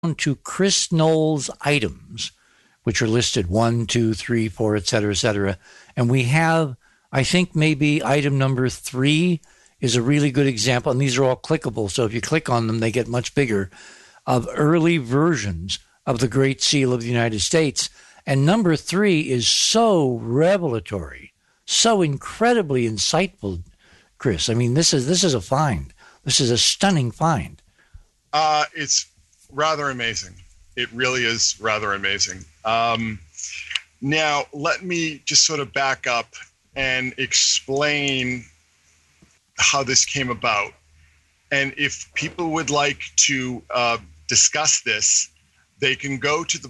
to Chris Knowles items, which are listed 1, 2, 3, 4, et cetera, and we have, I think maybe item number 3 is a really good example, and these are all clickable, so if you click on them, they get much bigger, of early versions of the Great Seal of the United States. And number 3 is so revelatory, so incredibly insightful, Chris. I mean, this is a find. This is a stunning find. It's rather amazing. It really is rather amazing. Now, let me just sort of back up and explain how this came about. And if people would like to discuss this, they can go to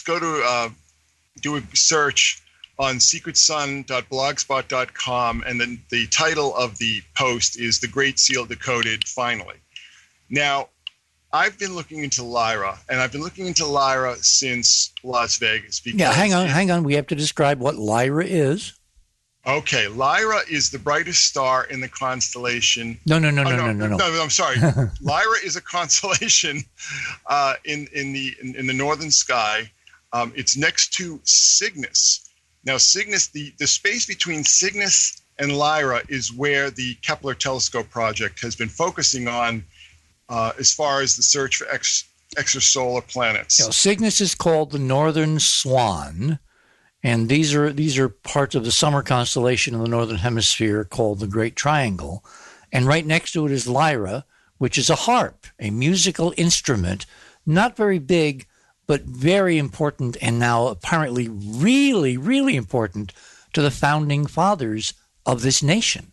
do a search on secretsun.blogspot.com, and then the title of the post is "The Great Seal Decoded Finally." Now, I've been looking into Lyra, and I've been looking into Lyra since Las Vegas. Yeah, hang on. We have to describe what Lyra is. Okay, Lyra is the brightest star in the constellation. No. I'm sorry. Lyra is a constellation in the northern sky. It's next to Cygnus. Now, Cygnus, the space between Cygnus and Lyra is where the Kepler Telescope project has been focusing on as far as the search for extrasolar planets. Cygnus is called the Northern Swan. And these are parts of the summer constellation in the northern hemisphere called the Great Triangle. And right next to it is Lyra, which is a harp, a musical instrument, not very big, but very important, and now apparently really, really important to the founding fathers of this nation.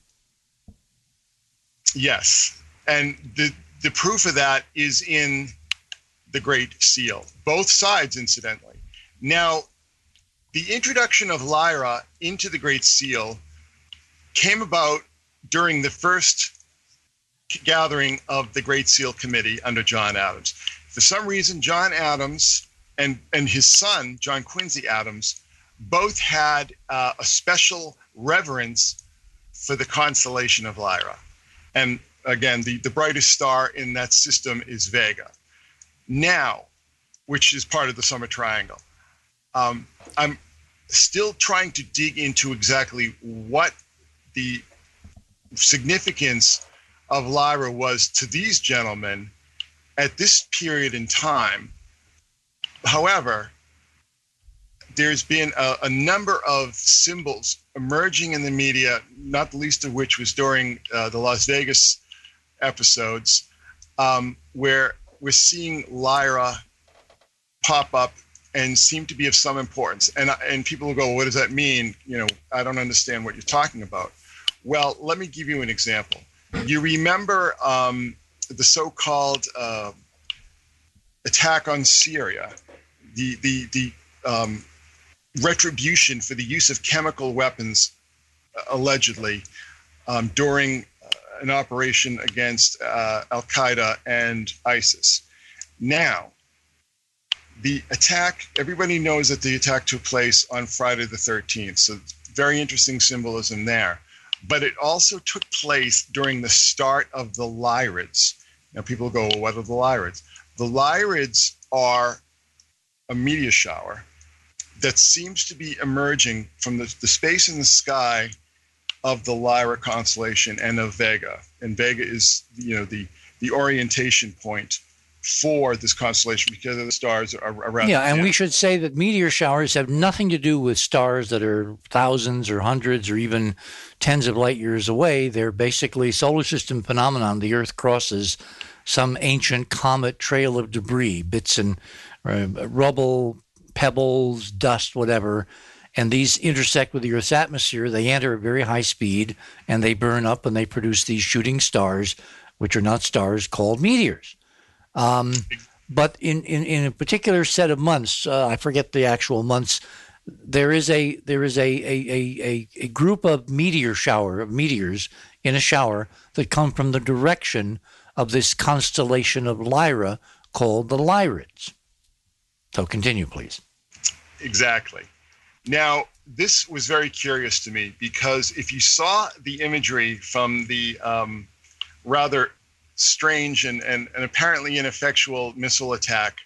Yes. And the proof of that is in the Great Seal. Both sides, incidentally. Now, the introduction of Lyra into the Great Seal came about during the first gathering of the Great Seal Committee under John Adams. For some reason, John Adams and his son, John Quincy Adams, both had a special reverence for the constellation of Lyra. And again, the brightest star in that system is Vega. Now, which is part of the Summer Triangle. I'm still trying to dig into exactly what the significance of Lyra was to these gentlemen at this period in time. However, there's been a number of symbols emerging in the media, not the least of which was during the Las Vegas episodes, where we're seeing Lyra pop up and seem to be of some importance. And people will go, well, what does that mean? I don't understand what you're talking about. Well, let me give you an example. You remember the so-called attack on Syria, the retribution for the use of chemical weapons, allegedly, during an operation against Al-Qaeda and ISIS. Now, the attack, everybody knows that the attack took place on Friday the 13th, so very interesting symbolism there. But it also took place during the start of the Lyrids. Now people go, well, what are the Lyrids? The Lyrids are a meteor shower that seems to be emerging from the space in the sky of the Lyra constellation and of Vega. And Vega is, the orientation point for this constellation because of the stars around. Yeah, and we should say that meteor showers have nothing to do with stars that are thousands or hundreds or even tens of light years away. They're basically solar system phenomenon. The Earth crosses some ancient comet trail of debris, bits and rubble, pebbles, dust, whatever. And these intersect with the Earth's atmosphere. They enter at very high speed, and they burn up, and they produce these shooting stars, which are not stars, called meteors. But in a particular set of months, I forget the actual months, there is a group of meteors in a shower that come from the direction of this constellation of Lyra called the Lyrids. So continue, please. Exactly. Now, this was very curious to me because if you saw the imagery from the rather strange and apparently ineffectual missile attack